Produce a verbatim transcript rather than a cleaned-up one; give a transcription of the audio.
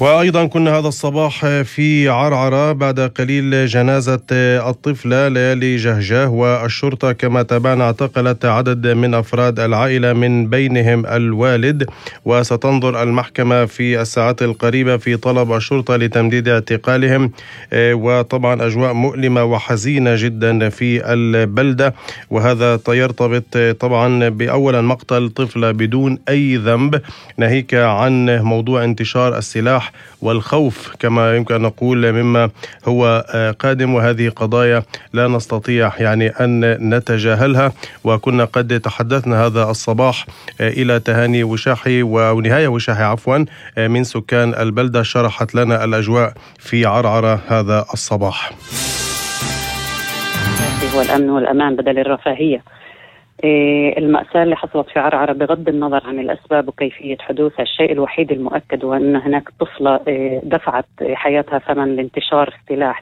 وأيضا كنا هذا الصباح في عرعرة بعد قليل جنازة الطفلة ليالي جهجاه، والشرطة كما تابعنا اعتقلت عدد من أفراد العائلة من بينهم الوالد، وستنظر المحكمة في الساعات القريبة في طلب الشرطة لتمديد اعتقالهم. وطبعا أجواء مؤلمة وحزينة جدا في البلدة، وهذا يرتبط طبعا بأولا مقتل طفلة بدون أي ذنب، ناهيك عن موضوع انتشار السلاح والخوف كما يمكن أن نقول مما هو قادم، وهذه قضايا لا نستطيع يعني أن نتجاهلها. وكنا قد تحدثنا هذا الصباح إلى تهاني وشاحي ونهاية وشاحي عفوا من سكان البلدة، شرحت لنا الأجواء في عرعرة هذا الصباح. هو الأمن والأمان بدل الرفاهية. المأساة اللي حصلت في عرعرة بغض النظر عن الأسباب وكيفية حدوثها، الشيء الوحيد المؤكد هو أن هناك طفلة دفعت حياتها ثمن لانتشار السلاح